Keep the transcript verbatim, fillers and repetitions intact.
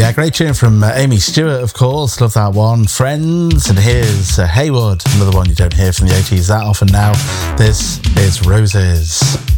Yeah, great tune from uh, Amy Stewart, of course. Love that one. Friends. And here's uh, Haywood, another one you don't hear from the eighties that often now. This is Roses.